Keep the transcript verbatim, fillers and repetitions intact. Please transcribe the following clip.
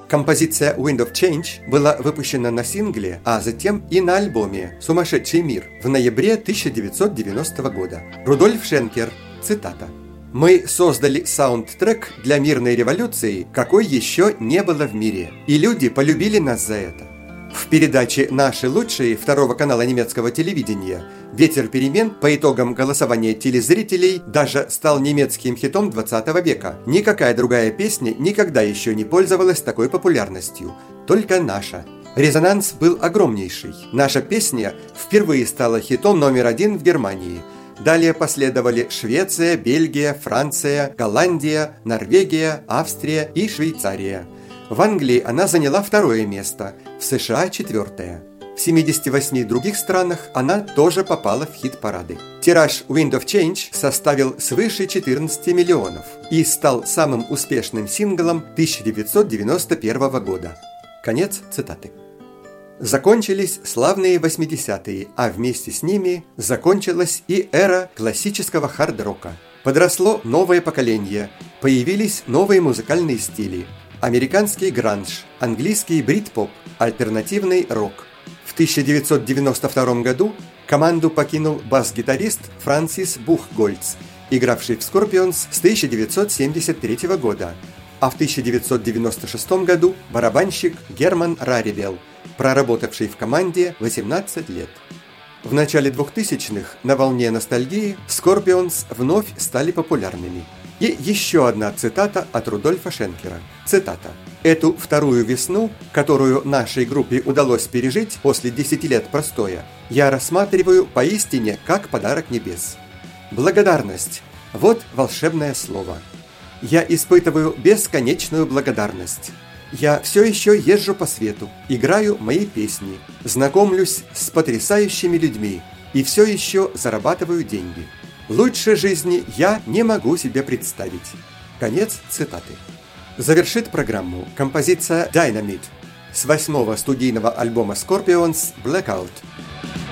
Композиция «Wind of Change» была выпущена на сингле, а затем и на альбоме «Сумасшедший мир» в ноябре тысяча девятьсот девяностого года. Рудольф Шенкер, цитата: «Мы создали саундтрек для мирной революции, какой еще не было в мире, и люди полюбили нас за это». В передаче «Наши лучшие» второго канала немецкого телевидения «Ветер перемен» по итогам голосования телезрителей даже стал немецким хитом двадцатого века. Никакая другая песня никогда еще не пользовалась такой популярностью, только наша. Резонанс был огромнейший. Наша песня впервые стала хитом номер один в Германии. Далее последовали Швеция, Бельгия, Франция, Голландия, Норвегия, Австрия и Швейцария. В Англии она заняла второе место, в США – четвертое. В семидесяти восьми других странах она тоже попала в хит-парады. Тираж «Wind of Change» составил свыше четырнадцати миллионов и стал самым успешным синглом тысяча девятьсот девяносто первого года. Конец цитаты. Закончились славные восьмидесятые, а вместе с ними закончилась и эра классического хард-рока. Подросло новое поколение, появились новые музыкальные стили. Американский гранж, английский брит-поп, альтернативный рок. В тысяча девятьсот девяносто втором году команду покинул бас-гитарист Франсис Бухгольц, игравший в Scorpions с тысяча девятьсот семьдесят третьего года, а в тысяча девятьсот девяносто шестом году барабанщик Герман Рарибел, проработавший в команде восемнадцать лет. В начале двухтысячных на волне ностальгии Scorpions вновь стали популярными. И еще одна цитата от Рудольфа Шенкера. Цитата: «Эту вторую весну, которую нашей группе удалось пережить после десяти лет простоя, я рассматриваю поистине как подарок небес. Благодарность – вот волшебное слово. Я испытываю бесконечную благодарность. Я все еще езжу по свету, играю мои песни, знакомлюсь с потрясающими людьми и все еще зарабатываю деньги. Лучше жизни я не могу себе представить». Конец цитаты. Завершит программу композиция «Dynamite» с восьмого студийного альбома Scorpions «Blackout».